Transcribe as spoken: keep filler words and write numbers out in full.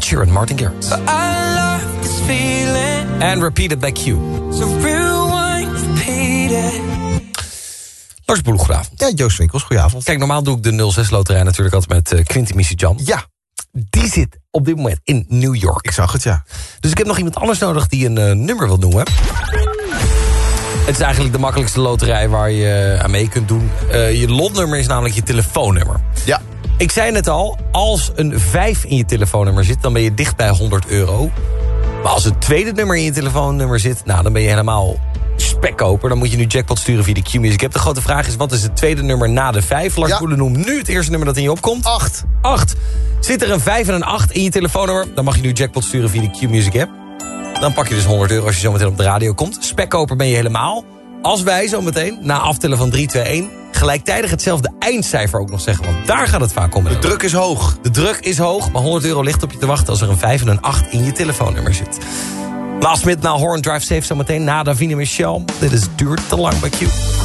Ed Sheeran, Martin Garrix. En Repeated by Q. So rewind, repeat it. Lars Boel, goedenavond. Ja, Joost Winkels, goedenavond. Kijk, normaal doe ik de nul zes loterij natuurlijk altijd met uh, Quinty Misijan. Ja. Die zit op dit moment in New York. Ik zag het, ja. Dus ik heb nog iemand anders nodig die een uh, nummer wil noemen. Het is eigenlijk de makkelijkste loterij waar je aan mee kunt doen. Uh, je lotnummer is namelijk je telefoonnummer. Ja. Ik zei net al, als een vijf in je telefoonnummer zit, dan ben je dicht bij honderd euro. Maar als het tweede nummer in je telefoonnummer zit, nou, dan ben je helemaal spekkoper. Dan moet je nu jackpot sturen via de Q-Music. Ik heb de grote vraag is, wat is het tweede nummer na de vijf? Lars Boelen ja. noemt nu het eerste nummer dat in je opkomt. Acht. Acht. Zit er een vijf en een acht in je telefoonnummer? Dan mag je nu jackpot sturen via de Q-Music app. Dan pak je dus honderd euro als je zo meteen op de radio komt. Spekkoper ben je helemaal. Als wij zo meteen, na aftellen van drie, twee, één... gelijktijdig hetzelfde eindcijfer ook nog zeggen. Want daar gaat het vaak om. De druk is hoog. De druk is hoog, maar honderd euro ligt op je te wachten als er een vijf en een acht in je telefoonnummer zit. Last Minute na Horn Drive Safe zometeen na Davina Michel. Dit is Duurt te lang bij Q.